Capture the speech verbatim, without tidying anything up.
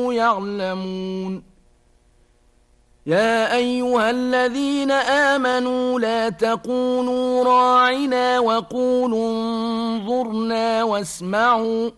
كانوا يعلمون يا أيها الذين آمنوا لا تقولوا راعنا وقولوا انظرنا واسمعوا